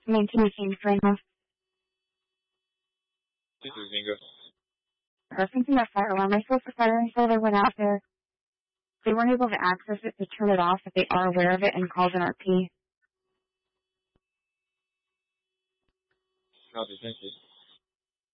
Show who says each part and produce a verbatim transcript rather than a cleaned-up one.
Speaker 1: nineteen Framer.
Speaker 2: This is Zinga.
Speaker 1: Person from their fire alarm. I spoke to fire until they went out there. They weren't able to access it to turn it off, but they are aware of it and called an R P.
Speaker 2: Copy, thank you.